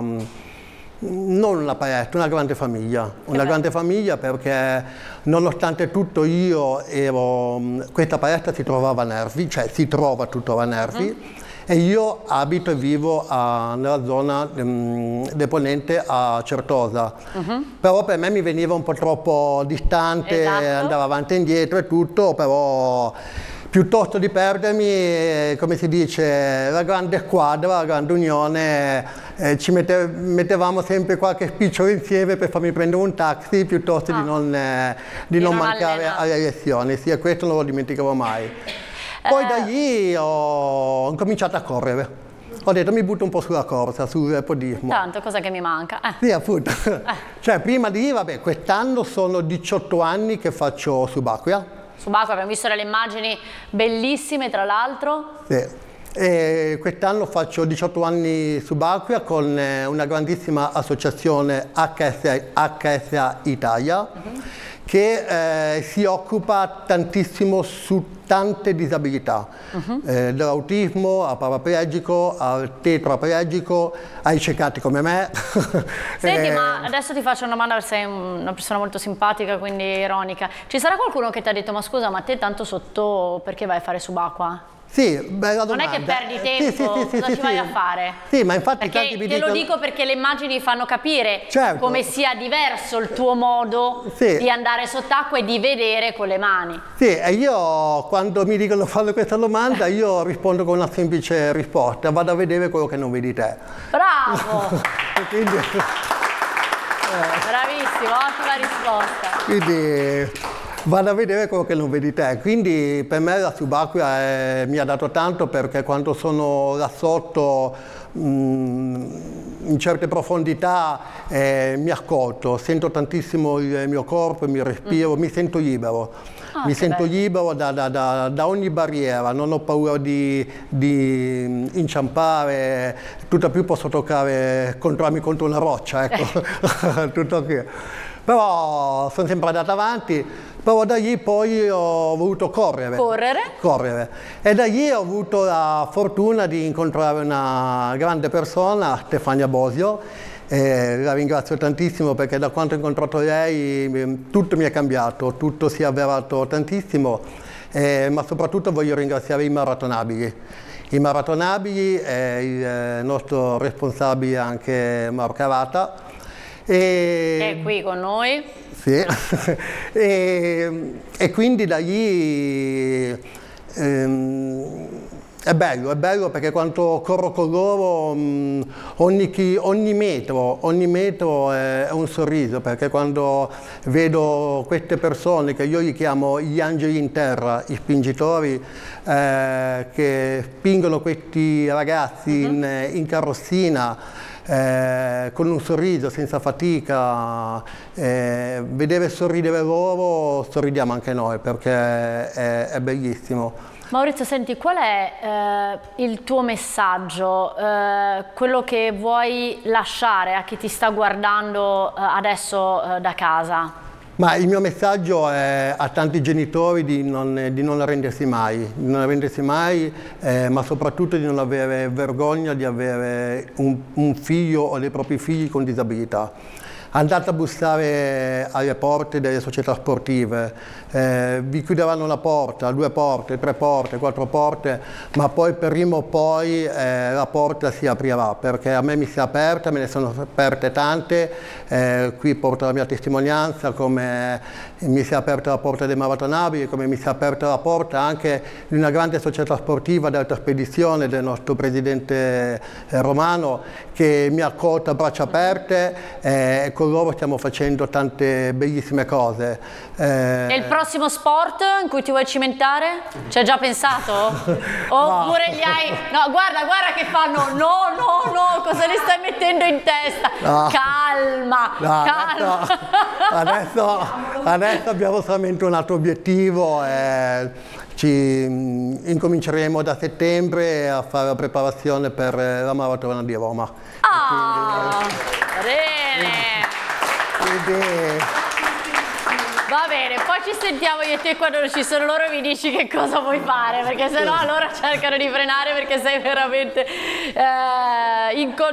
non una palestra, una grande famiglia. Una grande famiglia perché nonostante tutto questa palestra si trovava a Nervi, cioè si trova tuttora a Nervi, e io abito e vivo nella zona del Ponente a Certosa. Però per me mi veniva un po' troppo distante, andava avanti e indietro e tutto, però piuttosto di perdermi, come si dice, la grande squadra, la grande unione, ci mettevamo sempre qualche spicciolo insieme per farmi prendere un taxi piuttosto di non mancare alle lezioni. Sì, e questo non lo dimenticavo mai. Poi da lì ho incominciato a correre. Ho detto mi butto un po' sulla corsa, sul podismo. Tanto, cosa che mi manca. Sì, appunto. Cioè prima di lì, vabbè, quest'anno sono 18 anni che faccio subacquea. Subacquea, abbiamo visto delle immagini bellissime tra l'altro. Sì. E quest'anno faccio 18 anni subacquea con una grandissima associazione HSA Italia che si occupa tantissimo su tante disabilità, dall'autismo al paraplegico, al tetraplegico, ai cecati come me. Senti, ma adesso ti faccio una domanda, sei una persona molto simpatica, quindi ironica. Ci sarà qualcuno che ti ha detto, ma scusa, ma te tanto sotto perché vai a fare subacquea? Sì, bella domanda. Non è che perdi tempo, cosa ci vai a fare? Sì, ma infatti perché tanti mi te dicono... lo dico perché le immagini fanno capire come sia diverso il tuo modo di andare sott'acqua e di vedere con le mani. Sì, e io quando mi dicono fanno questa domanda io rispondo con una semplice risposta, vado a vedere quello che non vedi te. Bravo! Quindi... Bravissimo, ottima risposta. Quindi... vado a vedere quello che non vedi te, quindi per me la subacquea mi ha dato tanto perché quando sono là sotto in certe profondità mi ascolto, sento tantissimo il mio corpo, il mio respiro, mi sento libero. Mi sento libero da ogni barriera, non ho paura di inciampare, tutto più posso controllarmi contro una roccia, ecco, tutto qui. Però sono sempre andato avanti, però da lì poi ho voluto correre. E da lì ho avuto la fortuna di incontrare una grande persona, Stefania Bosio, la ringrazio tantissimo perché da quando ho incontrato lei tutto mi è cambiato, tutto si è avverato tantissimo, ma soprattutto voglio ringraziare i maratonabili. I maratonabili è il nostro responsabile anche Mauro Cavata. È qui con noi. Sì, e quindi da lì è bello perché quando corro con loro ogni metro è un sorriso, perché quando vedo queste persone che io li chiamo gli angeli in terra, i spingitori, che spingono questi ragazzi in carrozzina, con un sorriso, senza fatica, vedere sorridere loro, sorridiamo anche noi perché è bellissimo. Maurizio, senti, qual è il tuo messaggio, quello che vuoi lasciare a chi ti sta guardando adesso da casa? Ma il mio messaggio è a tanti genitori di non arrendersi mai, ma soprattutto di non avere vergogna di avere un figlio o dei propri figli con disabilità. Andate a bussare alle porte delle società sportive, vi chiuderanno una porta, 2 porte, 3 porte, 4 porte, ma poi prima o poi la porta si aprirà, perché a me mi si è aperta, me ne sono aperte tante, qui porto la mia testimonianza, come mi si è aperta la porta dei maratonabili, come mi si è aperta la porta anche di una grande società sportiva d'alta spedizione del nostro presidente Romano, che mi ha accolto a braccia aperte, con loro stiamo facendo tante bellissime cose. E il prossimo sport in cui ti vuoi cimentare? Ci hai già pensato? Oppure gli hai... No, guarda che fanno... No, cosa li stai mettendo in testa? No. Calma, calma. Adesso abbiamo solamente un altro obiettivo. Ci incominceremo da settembre a fare la preparazione per la maratona di Roma. Bene! Va bene, poi ci sentiamo io e te quando ci sono loro e mi dici che cosa vuoi fare, perché sennò allora cercano di frenare perché sei veramente